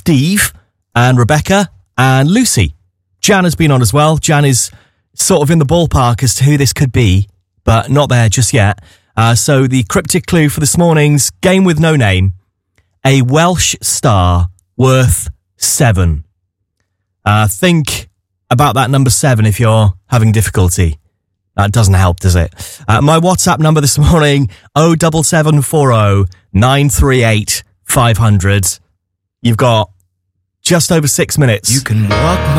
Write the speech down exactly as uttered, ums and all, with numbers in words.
Steve and Rebecca and Lucy. Jan has been on as well. Jan is sort of in the ballpark as to who this could be, but not there just yet. Uh, so the cryptic clue for this morning's game with no name, a Welsh star worth seven. Uh, think about that number seven if you're having difficulty. That doesn't help, does it? Uh, my WhatsApp number this morning, oh seven seven four oh nine three eight five hundred. You've got just over six minutes. You can walk my